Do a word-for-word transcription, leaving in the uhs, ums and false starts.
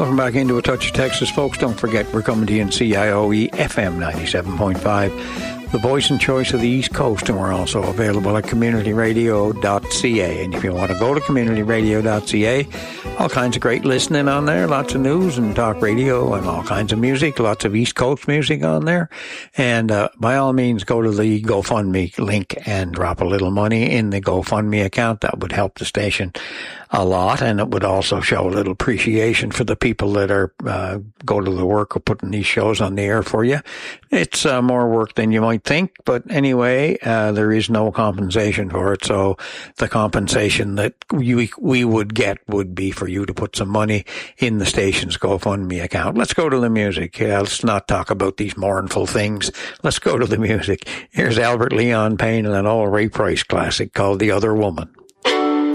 Welcome back into A Touch of Texas, folks. Don't forget, we're coming to you in C I O E F M ninety-seven point five, the voice and choice of the East Coast, and we're also available at community radio dot c a. And if you want to go to community radio dot c a, all kinds of great listening on there, lots of news and talk radio and all kinds of music, lots of East Coast music on there. And uh, by all means, go to the GoFundMe link and drop a little money in the GoFundMe account. That would help the station a lot, and it would also show a little appreciation for the people that are uh, go to the work of putting these shows on the air for you. It's uh, more work than you might think, but anyway, uh, there is no compensation for it. So the compensation that we we would get would be for you to put some money in the station's GoFundMe account. Let's go to the music. Yeah, let's not talk about these mournful things. Let's go to the music. Here's Albert Leon Payne and an old Ray Price classic called "The Other Woman."